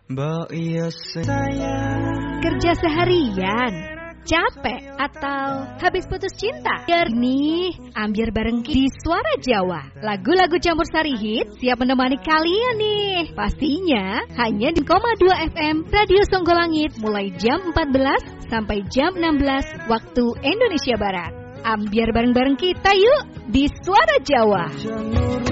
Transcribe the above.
Kerja seharian, capek atau habis putus cinta? Nih, ambiar bareng di Suara Jawa. Lagu-lagu campur sari hit siap menemani kalian nih. Pastinya hanya di 2 FM Radio Songgolangit mulai jam 14 sampai jam 16 waktu Indonesia Barat. Ambiar bareng-bareng kita yuk di Suara Jawa.